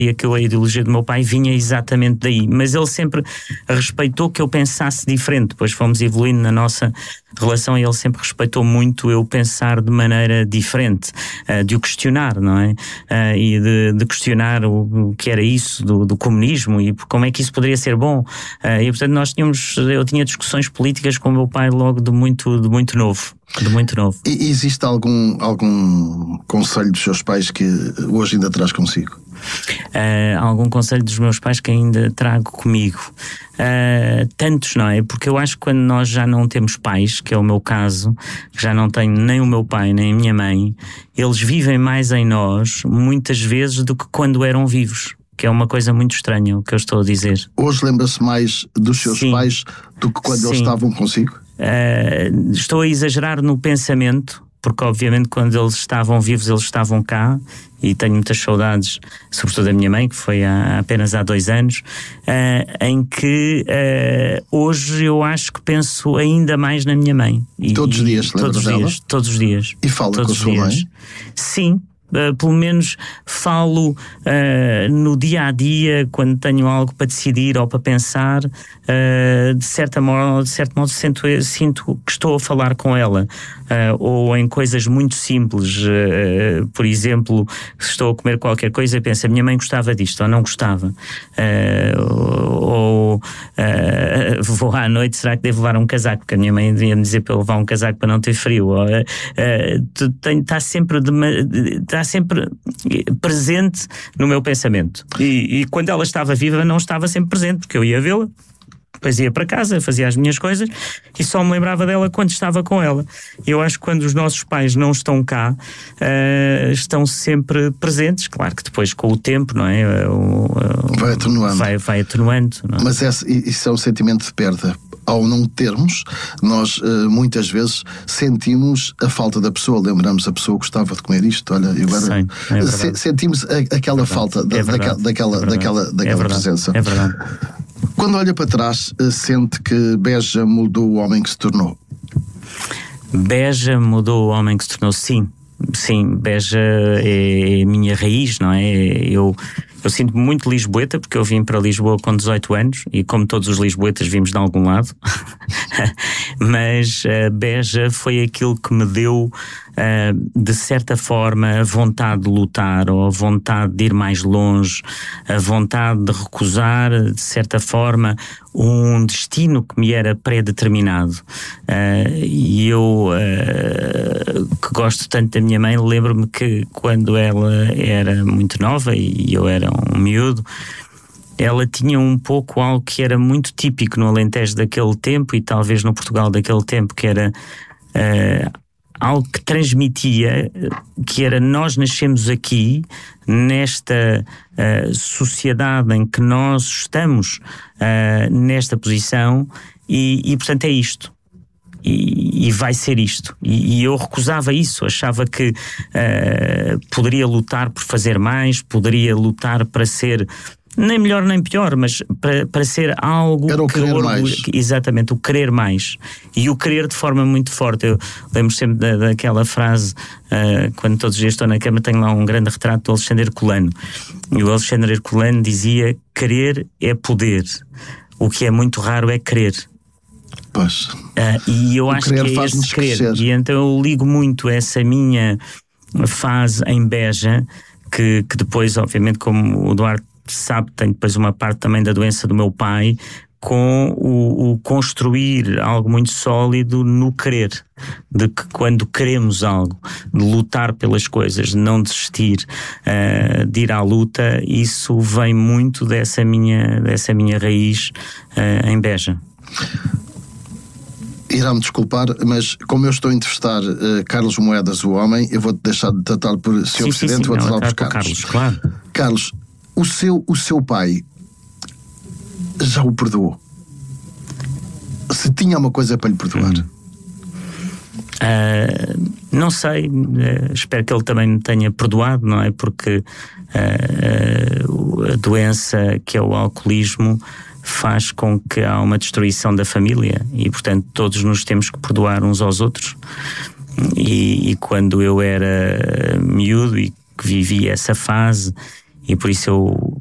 que a ideologia do meu pai vinha exatamente daí, mas ele sempre respeitou que eu pensasse diferente. Depois fomos evoluindo na nossa relação e ele sempre respeitou muito eu pensar de maneira diferente, de o questionar, não é? E de questionar o que era isso do comunismo e como é que isso poderia ser bom. E portanto eu tinha discussões políticas com o meu pai logo de muito novo. E existe algum conselho dos seus pais que hoje ainda traz consigo? Algum conselho dos meus pais que ainda trago comigo? Tantos, não é? Porque eu acho que quando nós já não temos pais, que é o meu caso, que já não tenho nem o meu pai nem a minha mãe, eles vivem mais em nós muitas vezes do que quando eram vivos, que é uma coisa muito estranha o que eu estou a dizer. Hoje lembra-se mais dos seus pais do que quando eles estavam consigo? Estou a exagerar no pensamento, porque obviamente quando eles estavam vivos eles estavam cá, e tenho muitas saudades, sobretudo da minha mãe, que foi apenas há 2 anos, em que hoje eu acho que penso ainda mais na minha mãe. Todos os dias, todos os dias. E fala com a sua mãe? Sim. Pelo menos falo no dia a dia, quando tenho algo para decidir ou para pensar, de certo modo sinto que estou a falar com ela, ou em coisas muito simples, por exemplo, se estou a comer qualquer coisa e penso, a minha mãe gostava disto ou não gostava, ou vou à noite, será que devo levar um casaco, porque a minha mãe devia me dizer para eu levar um casaco para não ter frio, está sempre presente no meu pensamento, e quando ela estava viva não estava sempre presente, porque eu ia vê-la, depois ia para casa, fazia as minhas coisas e só me lembrava dela quando estava com ela. Eu acho que quando os nossos pais não estão cá, estão sempre presentes. Claro que depois com o tempo, não é? Vai atenuando. Vai atenuando, não é? Mas isso é um sentimento de perda. Ao não termos, nós muitas vezes sentimos a falta da pessoa. Lembramos, a pessoa gostava de comer isto, olha, e agora sentimos aquela falta daquela presença. É verdade. Quando olha para trás, sente que Beja mudou o homem que se tornou? Beja mudou o homem que se tornou, sim. Sim, Beja é a minha raiz, não é? Eu sinto-me muito lisboeta, porque eu vim para Lisboa com 18 anos e, como todos os lisboetas, vimos de algum lado. Mas Beja foi aquilo que me deu, de certa forma, a vontade de lutar, ou a vontade de ir mais longe, a vontade de recusar, de certa forma, um destino que me era pré-determinado. E eu, que gosto tanto da minha mãe, lembro-me que quando ela era muito nova e eu era um miúdo, ela tinha um pouco algo que era muito típico no Alentejo daquele tempo e talvez no Portugal daquele tempo, que era algo que transmitia, que era: nós nascemos aqui, nesta sociedade em que nós estamos nesta posição e portanto é isto. E vai ser isto. E eu recusava isso, achava que poderia lutar por fazer mais, poderia lutar para ser nem melhor nem pior, mas para ser algo. Era o querer mais. Exatamente, o querer mais. E o querer de forma muito forte. Eu lembro sempre daquela frase, quando todos os dias estou na cama, tenho lá um grande retrato do Alexandre Herculano. E o Alexandre Herculano dizia: querer é poder, o que é muito raro é querer. Pois. E eu acho que é esse querer. E então eu ligo muito essa minha fase em Beja, que depois, obviamente, como o Duarte sabe, tem depois uma parte também da doença do meu pai, com o construir algo muito sólido no querer, de que quando queremos algo, de lutar pelas coisas, de não desistir, de ir à luta, isso vem muito dessa minha raiz em Beja. Irá-me desculpar, mas como eu estou a entrevistar Carlos Moedas, o homem, eu vou deixar de tratar por Sr. Presidente, vou tratar por Carlos. Claro. Carlos, o seu pai já o perdoou? Se tinha uma coisa para lhe perdoar? Não sei, espero que ele também me tenha perdoado, não é? Porque a doença que é o alcoolismo faz com que há uma destruição da família e, portanto, todos nos temos que perdoar uns aos outros. E quando eu era miúdo e que vivi essa fase E por isso eu